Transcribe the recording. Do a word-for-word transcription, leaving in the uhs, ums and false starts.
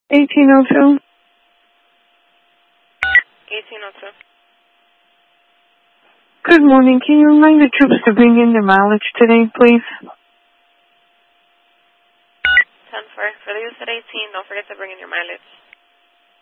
eighteen oh two. eighteen oh two. Good morning. Can you remind the troops to bring in their mileage today, please? ten four. For the use at eighteen, don't forget to bring in your mileage.